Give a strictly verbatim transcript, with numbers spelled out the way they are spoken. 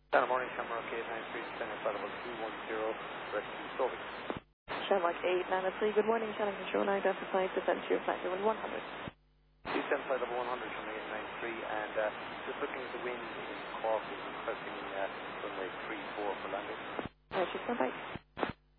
Good morning, Shamrock eight nine three, descending flight level two one zero, rescue Sovic. Shamrock eight nine three, good morning, Shannon Control nine Delta flight, descend to your flight level one hundred. Descend flight level one hundred, Shamrock eight nine three, and uh, just looking at the wind in Cork is requesting uh, runway three four for landing. Alright, just stand by.